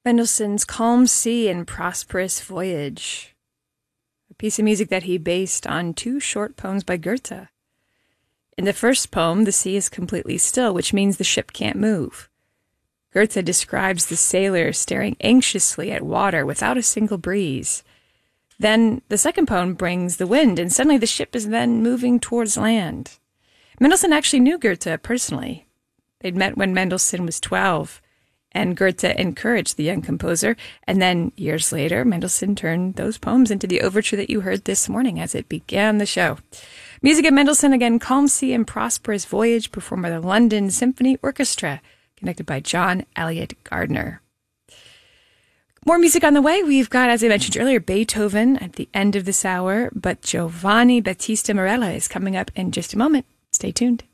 Mendelssohn's Calm Sea and Prosperous Voyage, a piece of music that he based on two short poems by Goethe. In the first poem, the sea is completely still, which means the ship can't move. Goethe describes the sailor staring anxiously at water without a single breeze. Then the second poem brings the wind, and suddenly the ship is then moving towards land. Mendelssohn actually knew Goethe personally. They'd met when Mendelssohn was 12, and Goethe encouraged the young composer, and then years later, Mendelssohn turned those poems into the overture that you heard this morning as it began the show. Music of Mendelssohn, again, Calm Sea and Prosperous Voyage, performed by the London Symphony Orchestra, conducted by John Elliott Gardner. More music on the way. We've got, as I mentioned earlier, Beethoven at the end of this hour, but Giovanni Battista Marella is coming up in just a moment. Stay tuned.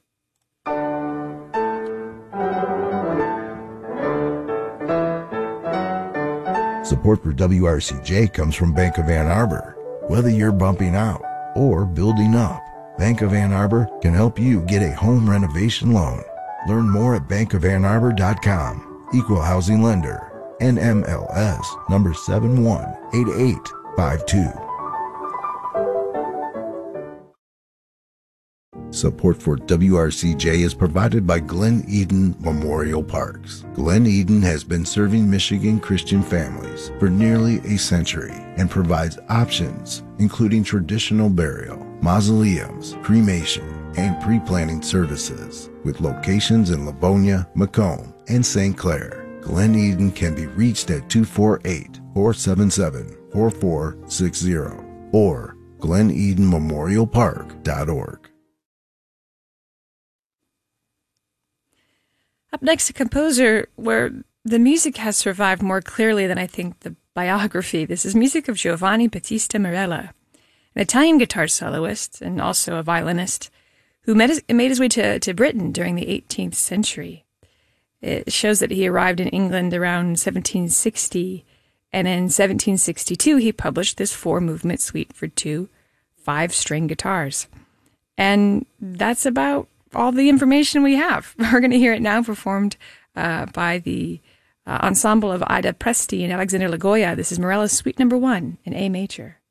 Support for WRCJ comes from Bank of Ann Arbor. Whether you're bumping out or building up, Bank of Ann Arbor can help you get a home renovation loan. Learn more at bankofannarbor.com. Equal housing lender. NMLS number 718852. Support for WRCJ is provided by Glen Eden Memorial Parks. Glen Eden has been serving Michigan Christian families for nearly a century and provides options including traditional burial, mausoleums, cremation, and pre-planning services with locations in Livonia, Macomb, and St. Clair. Glen Eden can be reached at 248-477-4460 or glenedenmemorialpark.org. Up next, a composer where the music has survived more clearly than I think the biography. This is music of Giovanni Battista Marella, an Italian guitar soloist and also a violinist who made his way to Britain during the 18th century. It shows that he arrived in England around 1760, and in 1762 he published this 4-movement suite for 2 5-string guitars. And that's about all the information we have. We're going to hear it now performed by the ensemble of Ida Presti and Alexander Lagoya. This is Morella's Suite Number 1 in A major.